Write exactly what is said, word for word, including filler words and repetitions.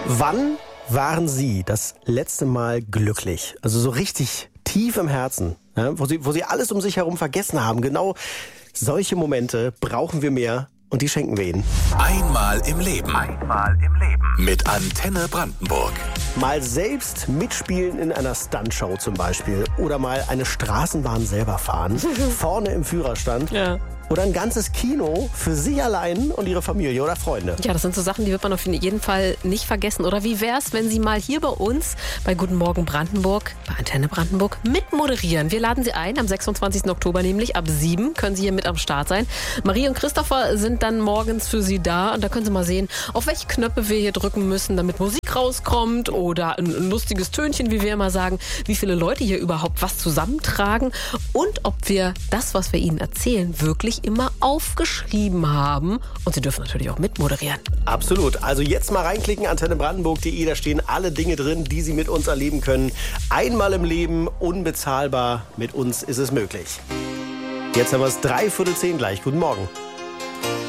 Wann waren Sie das letzte Mal glücklich? Also so richtig tief im Herzen, ja, wo Sie, wo Sie alles um sich herum vergessen haben. Genau solche Momente brauchen wir mehr und die schenken wir Ihnen. Einmal im Leben. Einmal im Leben. Mit Antenne Brandenburg. Mal selbst mitspielen in einer Stuntshow zum Beispiel. Oder mal eine Straßenbahn selber fahren. Vorne im Führerstand. Ja. Oder ein ganzes Kino für Sie allein und Ihre Familie oder Freunde. Ja, das sind so Sachen, die wird man auf jeden Fall nicht vergessen. Oder wie wär's, wenn Sie mal hier bei uns bei Guten Morgen Brandenburg, bei Antenne Brandenburg, mitmoderieren? Wir laden Sie ein, am sechsundzwanzigsten Oktober nämlich, ab sieben können Sie hier mit am Start sein. Marie und Christopher sind dann morgens für Sie da und da können Sie mal sehen, auf welche Knöpfe wir hier drücken müssen, damit Musik rauskommt oder ein lustiges Tönchen, wie wir immer sagen, wie viele Leute hier überhaupt was zusammentragen und ob wir das, was wir Ihnen erzählen, wirklich immer aufgeschrieben haben. Und Sie dürfen natürlich auch mitmoderieren. Absolut. Also jetzt mal reinklicken, antenne brandenburg punkt de, da stehen alle Dinge drin, die Sie mit uns erleben können. Einmal im Leben, unbezahlbar, mit uns ist es möglich. Jetzt haben wir es dreiviertel zehn gleich. Guten Morgen.